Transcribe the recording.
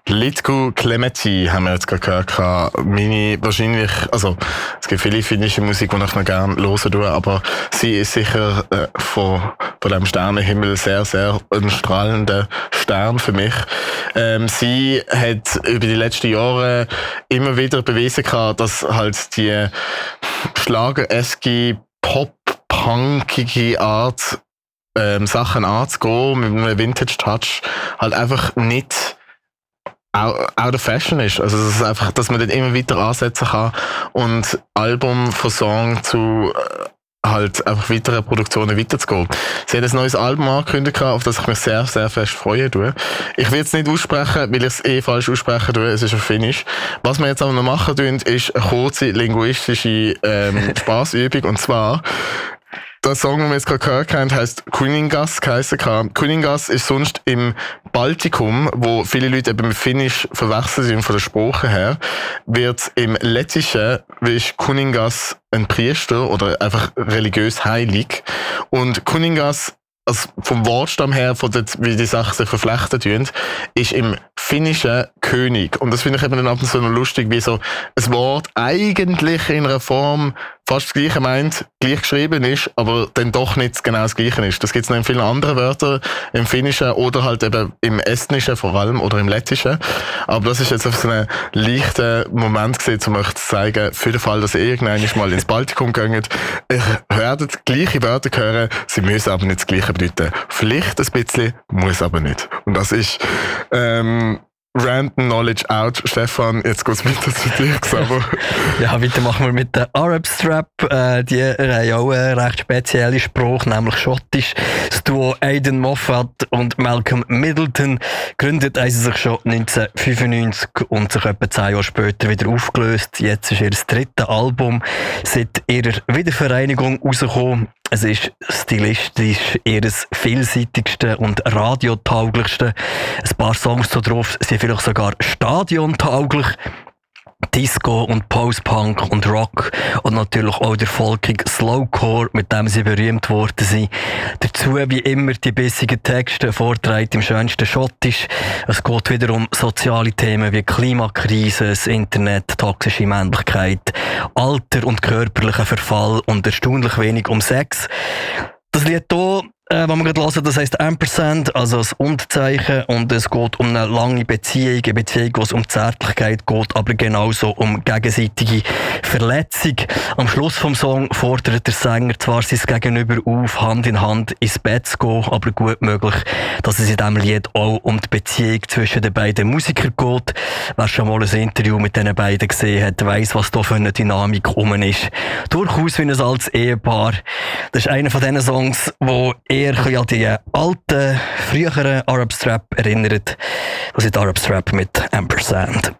Litku Clemeti haben wir jetzt gerade gehört. Meine wahrscheinlich, also es gibt viele finnische Musik, die ich noch gerne hören tue, aber sie ist sicher von dem Sternenhimmel sehr, sehr ein strahlender Stern für mich. Sie hat über die letzten Jahre immer wieder bewiesen gehabt, dass halt die schlagereske, pop-punkige Art Sachen anzugehen, mit einem Vintage-Touch, halt einfach nicht out of fashion ist. Also, es ist einfach, dass man dann immer weiter ansetzen kann und Album von Song zu halt einfach weitere Produktionen weiterzugehen. Sie hat ein neues Album angekündigt, auf das ich mich sehr, sehr fest freuen tue. Ich will es nicht aussprechen, weil ich es falsch aussprechen tue. Es ist auf Finnisch. Was wir jetzt aber noch machen tun, ist eine kurze linguistische Spassübung. Und zwar der Song, den wir jetzt gerade gehört haben, heisst Kuningas geheissen. Kuningas ist sonst im Baltikum, wo viele Leute eben mit Finnisch verwechseln sind von der Sprache her, wird im Lettischen ist Kuningas ein Priester oder einfach religiös heilig. Und Kuningas, also vom Wortstamm her, wie die Sachen sich verflechten tun, ist im Finnischen König. Und das finde ich eben dann ab und zu noch lustig, wie so ein Wort eigentlich in einer Form fast das Gleiche meint, gleich geschrieben ist, aber dann doch nicht genau das Gleiche ist. Das gibt es noch in vielen anderen Wörtern, im Finnischen oder halt eben im Estnischen vor allem oder im Lettischen. Aber das ist jetzt auf so einen leichten Moment gewesen, um euch zu zeigen, für den Fall, dass ihr irgendwann mal ins Baltikum geht, ihr werdet gleiche Wörter hören, sie müssen aber nicht das Gleiche bedeuten. Vielleicht ein bisschen, muss aber nicht. Und das ist Random Knowledge out. Stefan, jetzt geht's weiter zu dir, Xaver. Ja, weiter machen wir mit der Arab Strap. Die haben auch einen recht speziellen Spruch, nämlich schottisch. Das Duo Aidan Moffat und Malcolm Middleton gründet sich schon 1995 und sich etwa 10 Jahre später wieder aufgelöst. Jetzt ist ihr drittes Album seit ihrer Wiedervereinigung rausgekommen. Es ist stilistisch ihr vielseitigste und radiotauglichste. Ein paar Songs da drauf sind vielleicht sogar stadiontauglich. Disco und Post-Punk und Rock und natürlich auch der folkige Slowcore, mit dem sie berühmt worden sind. Dazu wie immer die bissigen Texte, vortragen im schönsten Schottisch. Es geht wieder um soziale Themen wie Klimakrise, das Internet, toxische Männlichkeit, Alter und körperlicher Verfall und erstaunlich wenig um Sex. Das Lied hier, was wir gerade hören, das heisst Ampersand, also das Unterzeichen, und es geht um eine lange Beziehung, wo es um Zärtlichkeit geht, aber genauso um gegenseitige Verletzung. Am Schluss vom Song fordert der Sänger zwar sein Gegenüber auf, Hand in Hand ins Bett zu gehen, aber gut möglich, dass es in diesem Lied auch um die Beziehung zwischen den beiden Musikern geht. Wer schon mal ein Interview mit diesen beiden gesehen hat, weiss, was da für eine Dynamik rum ist. Durchaus wie ein altes Ehepaar. Das ist einer von diesen Songs, wo eher an die alten, früheren Arab Strap erinnert. Das ist Arab Strap mit Ampersand.